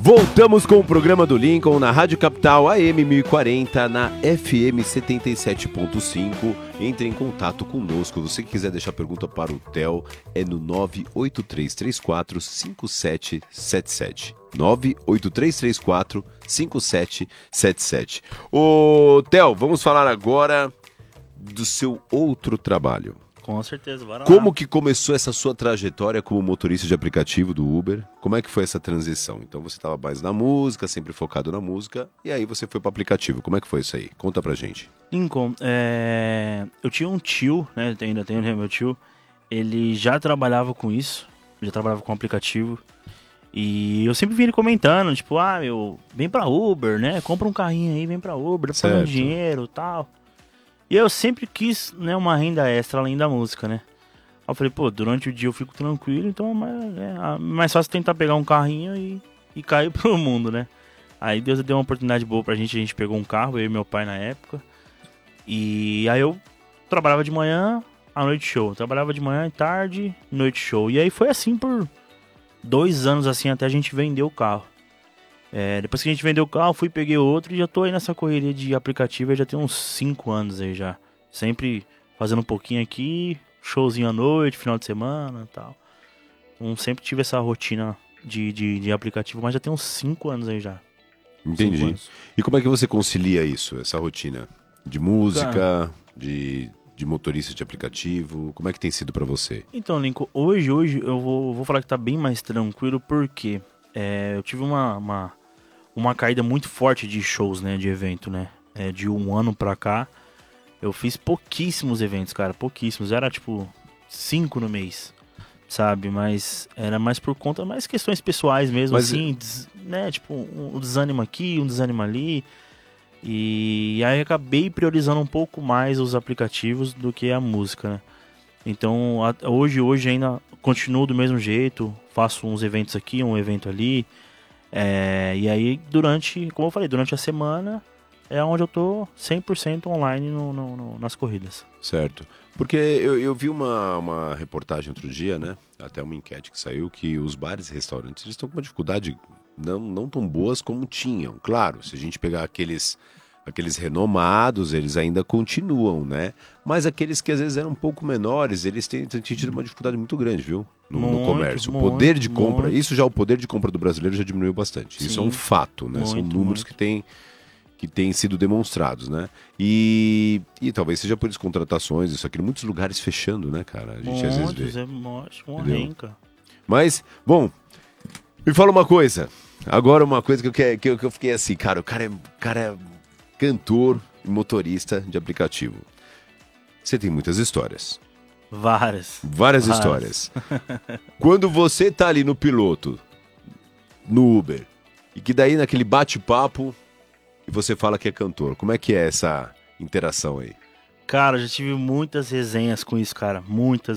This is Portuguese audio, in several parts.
Voltamos com o programa do Lincoln na Rádio Capital AM 1040, na FM 77.5. Entre em contato conosco. Você que quiser deixar pergunta para o Theo, é no 98334-5777. 98334-5777. Ô, Theo, vamos falar agora do seu outro trabalho. Com certeza, bora lá. Como que começou essa sua trajetória como motorista de aplicativo do Uber? Como é que foi essa transição? Então você estava mais na música, sempre focado na música, e aí você foi para o aplicativo. Como é que foi isso aí? Conta pra gente. Lincoln, eu tinha um tio, né? Ainda tenho, né, meu tio. Ele já trabalhava com isso, já trabalhava com aplicativo. E eu sempre vi ele comentando, tipo, vem pra Uber, né? Compra um carrinho aí, vem pra Uber, dá pra fazer um dinheiro e tal. E eu sempre quis, né, uma renda extra além da música, né? Aí eu falei, durante o dia eu fico tranquilo, então é mais fácil tentar pegar um carrinho e cair pro mundo, né? Aí Deus deu uma oportunidade boa pra gente, a gente pegou um carro, eu e meu pai na época. E aí eu trabalhava de manhã, à noite show. Trabalhava de manhã e tarde, noite show. E aí foi assim por 2 anos, assim, até a gente vender o carro. Depois que a gente vendeu o carro, peguei outro e já tô aí nessa correria de aplicativo, já tem uns 5 anos aí já. Sempre fazendo um pouquinho aqui, showzinho à noite, final de semana e tal. Então, sempre tive essa rotina de aplicativo, mas já tem uns 5 anos aí já. Entendi. E como é que você concilia isso, essa rotina? De música, de motorista de aplicativo? Como é que tem sido pra você? Então, Lincoln, hoje eu vou falar que tá bem mais tranquilo, porque eu tive uma caída muito forte de shows, né, de evento, né? De 1 ano pra cá, eu fiz pouquíssimos eventos, cara, pouquíssimos. Era, 5 no mês, sabe? Mas era mais por conta, mais questões pessoais mesmo, assim, né? Um desânimo aqui, um desânimo ali. E aí eu acabei priorizando um pouco mais os aplicativos do que a música, né? Então, hoje ainda continuo do mesmo jeito, faço uns eventos aqui, um evento ali. E aí, como eu falei, durante a semana é onde eu tô 100% online nas corridas. Certo. Porque eu vi uma reportagem outro dia, né? Até uma enquete que saiu, que os bares e restaurantes eles estão com uma dificuldade não tão boas como tinham. Claro, se a gente pegar aqueles renomados, eles ainda continuam, né? Mas aqueles que às vezes eram um pouco menores, eles têm tido uma dificuldade muito grande, viu? No comércio. O poder de compra, isso já o poder de compra do brasileiro já diminuiu bastante. Sim, isso é um fato, né? São números que têm sido demonstrados, né? E talvez seja por descontratações, isso aqui, em muitos lugares fechando, né, cara? A gente às vezes vê. Uma renca. Mas, bom, me fala uma coisa. Agora uma coisa que eu fiquei assim, cara, o cara é cantor e motorista de aplicativo. Você tem muitas histórias. Várias histórias. Quando você tá ali no piloto, no Uber, e que daí naquele bate-papo, e você fala que é cantor, como é que é essa interação aí? Cara, já tive muitas resenhas com isso, cara. Muitas.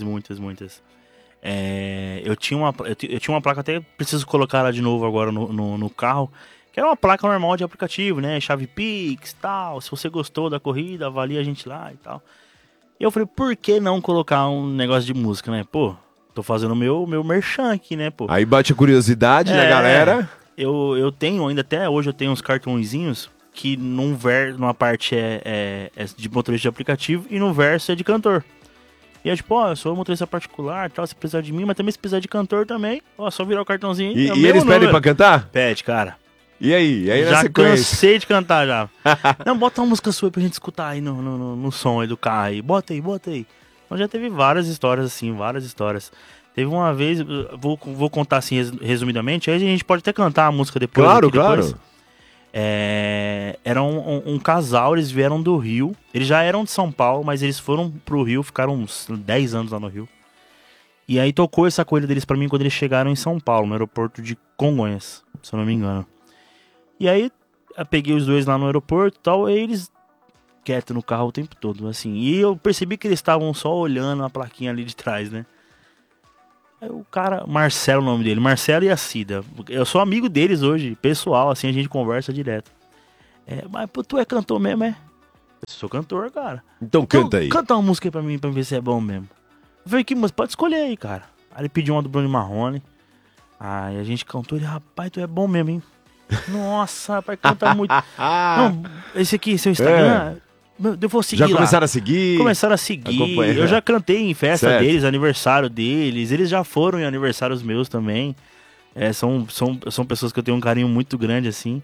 Eu tinha uma placa, até preciso colocar ela de novo agora no carro, que era uma placa normal de aplicativo, né? Chave Pix e tal. Se você gostou da corrida, avalia a gente lá e tal. E eu falei, por que não colocar um negócio de música, né? Tô fazendo o meu merchan aqui, né, Aí bate a curiosidade da galera. Eu tenho, ainda até hoje eu tenho uns cartõezinhos que numa parte é de motorista de aplicativo e no verso é de cantor. E eu eu sou motorista particular, tal, se precisar de mim, mas também se precisar de cantor também, só virar o cartãozinho. E eles pedem pra cantar? Pede, cara. E aí já cansei de cantar já. Não, bota uma música sua pra gente escutar aí no som aí do carro aí. Bota aí. Então já teve várias histórias assim, Teve uma vez, vou contar assim resumidamente, aí a gente pode até cantar a música depois. Claro. Era um casal, eles vieram do Rio. Eles já eram de São Paulo, mas eles foram pro Rio, ficaram uns 10 anos lá no Rio. E aí tocou essa corrida deles pra mim quando eles chegaram em São Paulo, no aeroporto de Congonhas, se eu não me engano. E aí eu peguei os dois lá no aeroporto e tal, e eles quietos no carro o tempo todo, assim. E eu percebi que eles estavam só olhando a plaquinha ali de trás, né? Aí o cara, Marcelo o nome dele, Marcelo e a Cida. Eu sou amigo deles hoje, pessoal, assim, a gente conversa direto. Mas tu é cantor mesmo, é? Eu sou cantor, cara. Então canta aí. Canta uma música aí pra mim, pra ver se é bom mesmo. Eu falei, que música? Pode escolher aí, cara. Aí ele pediu uma do Bruno Marrone. Aí a gente cantou, ele, rapaz, tu é bom mesmo, hein? Nossa, rapaz, canta muito. Não, esse aqui, seu Instagram, eu vou seguir Já lá. começaram a seguir? Começaram a seguir. Eu já cantei em festa Certo. deles, aniversário deles. Eles já foram em aniversários meus também. São pessoas que eu tenho um carinho muito grande, assim.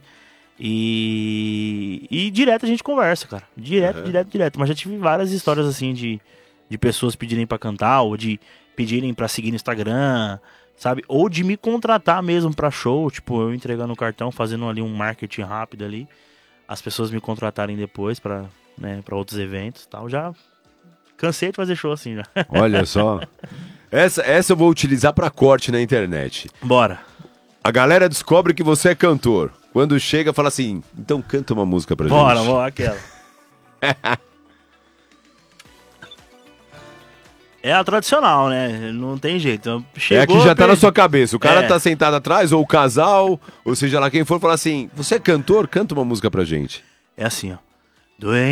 E direto a gente conversa, cara. Direto. Mas já tive várias histórias, assim, de pessoas pedirem pra cantar, ou de pedirem pra seguir no Instagram, sabe? Ou de me contratar mesmo pra show. Tipo, eu entregando o cartão, fazendo ali um marketing rápido ali. As pessoas me contratarem depois pra outros eventos e tal. Já cansei de fazer show assim, já. Olha só. Essa eu vou utilizar pra corte na internet. Bora. A galera descobre que você é cantor. Quando chega, fala assim, então canta uma música pra gente. Bora, aquela. É a tradicional, né? Não tem jeito. Chegou, É que já tá na sua cabeça. O cara É. tá sentado atrás, ou o casal, ou seja lá quem for, fala assim, você é cantor? Canta uma música pra gente. É assim, ó. Doente.